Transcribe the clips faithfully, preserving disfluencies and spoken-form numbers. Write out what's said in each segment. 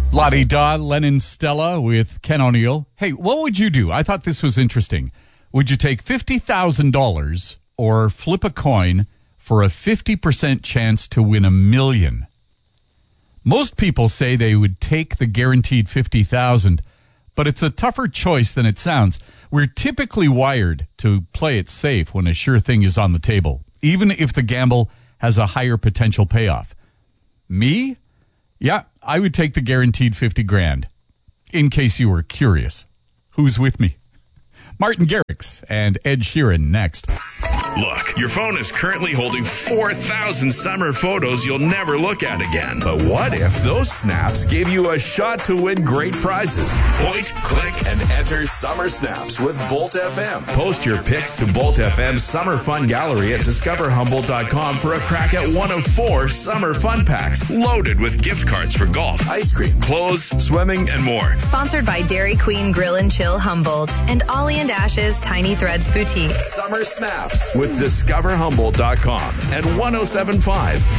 La-di-da, Lennon Stella with Ken O'Neill. Hey, what would you do? I thought this was interesting. Would you take fifty thousand dollars or flip a coin for a fifty percent chance to win a million? Most people say they would take the guaranteed fifty thousand dollars, but it's a tougher choice than it sounds. We're typically wired to play it safe when a sure thing is on the table, even if the gamble has a higher potential payoff. Me? Yeah, I would take the guaranteed fifty grand. In case you were curious. Who's with me? Martin Garrix and Ed Sheeran next. Look, your phone is currently holding four thousand summer photos you'll never look at again. But what if those snaps gave you a shot to win great prizes? Point, click, and enter Summer Snaps with Bolt F M. Post your pics to Bolt F M's Summer Fun Gallery at discover humboldt dot com for a crack at one of four summer fun packs loaded with gift cards for golf, ice cream, clothes, swimming, and more. Sponsored by Dairy Queen Grill and Chill Humboldt and Ollie and Ash's Tiny Threads Boutique. Summer Snaps with discover humboldt dot com and one oh seven point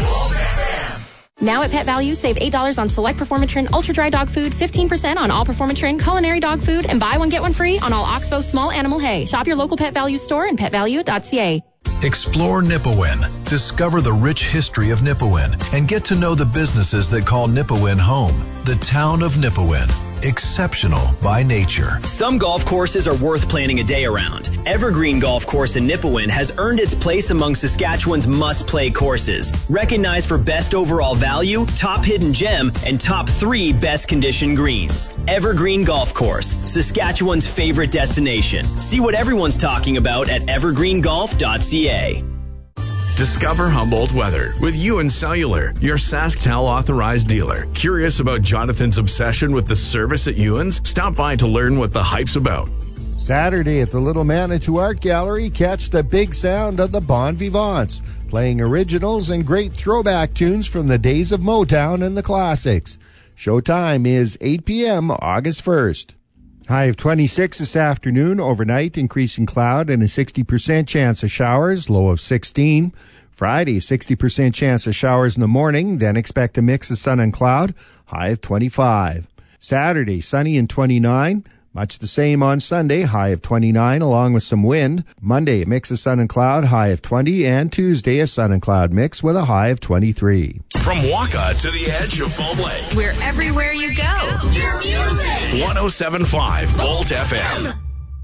five. Now at Pet Value, save eight dollars on select Performatrin Ultra Dry Dog Food, fifteen percent on all Performatrin Culinary Dog Food, and buy one, get one free on all Oxbow Small Animal Hay. Shop your local Pet Value store and pet value dot c a. Explore Nipawin. Discover the rich history of Nipawin and get to know the businesses that call Nipawin home. The town of Nipawin. Exceptional by nature. Some golf courses are worth planning a day around. Evergreen Golf Course in Nipawin has earned its place among Saskatchewan's must-play courses. Recognized for best overall value, top hidden gem, and top three best condition greens. Evergreen Golf Course, Saskatchewan's favorite destination. See what everyone's talking about at evergreen golf dot c a. Discover Humboldt weather with Ewan Cellular, your SaskTel authorized dealer. Curious about Jonathan's obsession with the service at Ewan's? Stop by to learn what the hype's about. Saturday at the Little Manitou Art Gallery, catch the big sound of the Bon Vivants, playing originals and great throwback tunes from the days of Motown and the classics. Showtime is eight p.m. August first. High of twenty-six this afternoon. Overnight, increasing cloud and a sixty percent chance of showers. Low of sixteen. Friday, sixty percent chance of showers in the morning. Then expect a mix of sun and cloud. High of twenty-five. Saturday, sunny and twenty-nine. Much the same on Sunday. High of twenty-nine along with some wind. Monday, a mix of sun and cloud. High of twenty. And Tuesday, a sun and cloud mix with a high of twenty-three. From Waka to the edge of Foam Lake. We're everywhere you go. Your music. one oh seven point five Bolt F M.